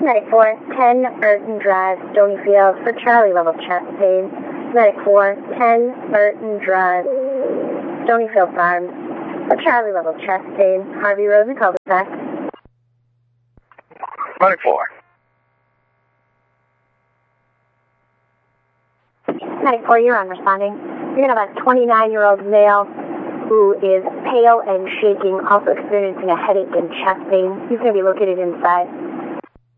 Medic 4, 10 Burton Drive, Stonyfield, for Charlie level chest pain. Medic 4, 10 Burton Drive, Stonyfield Farm, for Charlie level chest pain. Harvey Road and cul-de-sac. Medic 4. Medic 4, you're on responding. You're going to have a 29-year-old male who is pale and shaking, also experiencing a headache and chest pain. He's going to be located inside.